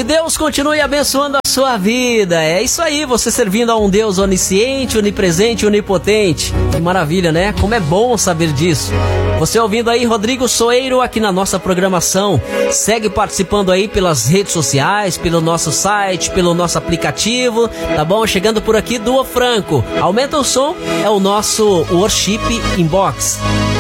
Que Deus continue abençoando a sua vida. É isso aí, você servindo a um Deus onisciente, onipresente e onipotente. Que maravilha, né? Como é bom saber disso. Você ouvindo aí Rodrigo Soeiro aqui na nossa programação. Segue participando aí pelas redes sociais, pelo nosso site, pelo nosso aplicativo, tá bom? Chegando por aqui, Duo Franco. Aumenta o som, é o nosso Worship Inbox.